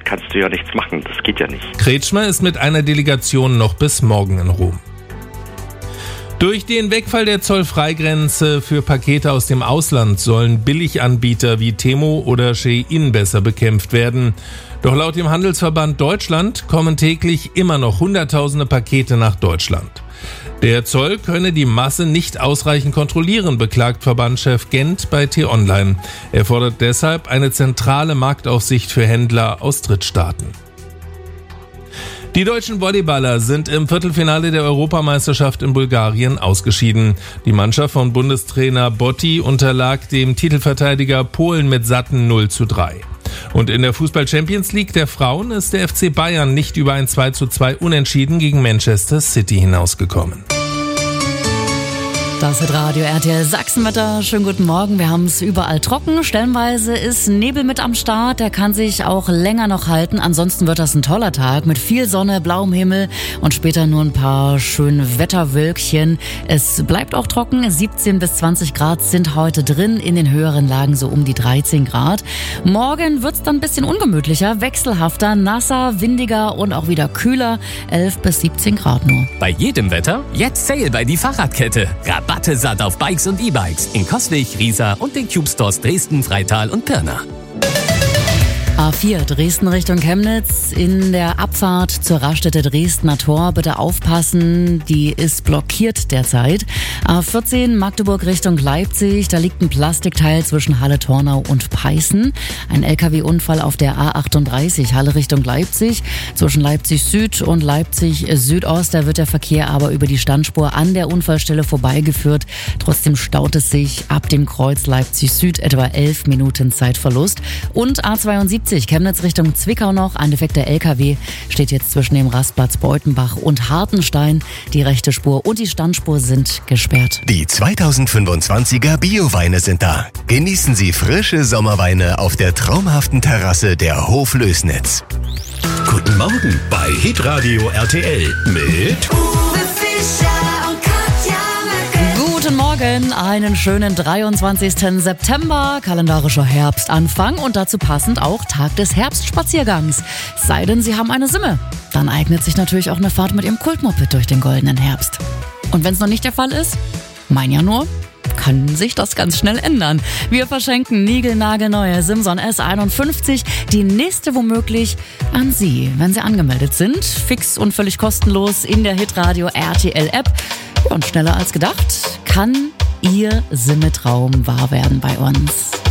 kannst du ja nichts machen. Das geht ja nicht. Kretschmer ist mit einer Delegation noch bis morgen in Rom. Durch den Wegfall der Zollfreigrenze für Pakete aus dem Ausland sollen Billiganbieter wie Temu oder Shein besser bekämpft werden. Doch laut dem Handelsverband Deutschland kommen täglich immer noch Hunderttausende Pakete nach Deutschland. Der Zoll könne die Masse nicht ausreichend kontrollieren, beklagt Verbandschef Gent bei T-Online. Er fordert deshalb eine zentrale Marktaufsicht für Händler aus Drittstaaten. Die deutschen Volleyballer sind im Viertelfinale der Europameisterschaft in Bulgarien ausgeschieden. Die Mannschaft von Bundestrainer Botti unterlag dem Titelverteidiger Polen mit satten 0:3. Und in der Fußball-Champions League der Frauen ist der FC Bayern nicht über ein 2:2 Unentschieden gegen Manchester City hinausgekommen. Das ist Radio RTL Sachsenwetter. Schönen guten Morgen. Wir haben es überall trocken. Stellenweise ist Nebel mit am Start. Der kann sich auch länger noch halten. Ansonsten wird das ein toller Tag mit viel Sonne, blauem Himmel und später nur ein paar schöne Wetterwölkchen. Es bleibt auch trocken. 17 bis 20 Grad sind heute drin. In den höheren Lagen so um die 13 Grad. Morgen wird's dann ein bisschen ungemütlicher, wechselhafter, nasser, windiger und auch wieder kühler. 11 bis 17 Grad nur. Bei jedem Wetter jetzt Sale bei die Fahrradkette. Rabatte satt auf Bikes und E-Bikes in Coswig, Riesa und den Cube Stores Dresden, Freital und Pirna. A4 Dresden Richtung Chemnitz in der Abfahrt zur Raststätte Dresdner Tor. Bitte aufpassen, die ist blockiert derzeit. A14 Magdeburg Richtung Leipzig, da liegt ein Plastikteil zwischen Halle-Tornau und Peißen. Ein LKW-Unfall auf der A38 Halle Richtung Leipzig. Zwischen Leipzig Süd und Leipzig Südost, da wird der Verkehr aber über die Standspur an der Unfallstelle vorbeigeführt. Trotzdem staut es sich ab dem Kreuz Leipzig Süd etwa 11 Minuten Zeitverlust. Und A72 Chemnitz Richtung Zwickau noch. Ein defekter LKW steht jetzt zwischen dem Rastplatz Beutenbach und Hartenstein. Die rechte Spur und die Standspur sind gesperrt. Die 2025er Bioweine sind da. Genießen Sie frische Sommerweine auf der traumhaften Terrasse der Hoflößnitz. Guten Morgen bei Hitradio RTL mit Uwe Fischer und Katja Möcke. Guten Morgen, einen schönen 23. September, kalendarischer Herbstanfang und dazu passend auch Tag des Herbstspaziergangs. Sei denn, Sie haben eine Simme. Dann eignet sich natürlich auch eine Fahrt mit Ihrem Kultmoped durch den goldenen Herbst. Und wenn es noch nicht der Fall ist, mein ja nur, kann sich das ganz schnell ändern. Wir verschenken niegelnagelneue Simson S51, die nächste womöglich an Sie, wenn Sie angemeldet sind. Fix und völlig kostenlos in der Hitradio RTL App. Und schneller als gedacht kann Ihr Simmetraum wahr werden bei uns.